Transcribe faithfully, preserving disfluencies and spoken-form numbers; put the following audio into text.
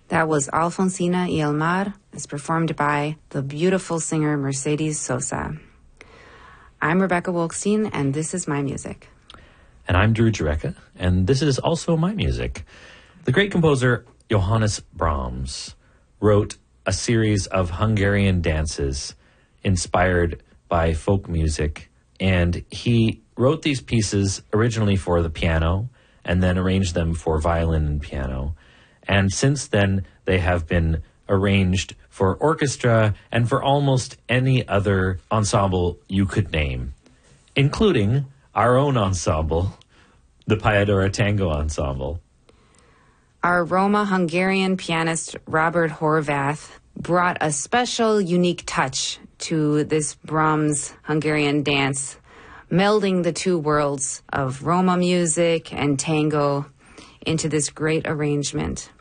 That was Alfonsina y el Mar, as performed by the beautiful singer Mercedes Sosa. I'm Rebecca Wolkstein, and this is my music. And I'm Drew Jurecka, and this is also my music. The great composer Johannes Brahms wrote a series of Hungarian dances inspired by folk music, and he wrote these pieces originally for the piano and then arranged them for violin and piano. And since then, they have been arranged for orchestra and for almost any other ensemble you could name, including our own ensemble, the Payadora Tango Ensemble. Our Roma-Hungarian pianist Robert Horvath brought a special, unique touch to this Brahms Hungarian dance, melding the two worlds of Roma music and tango into this great arrangement.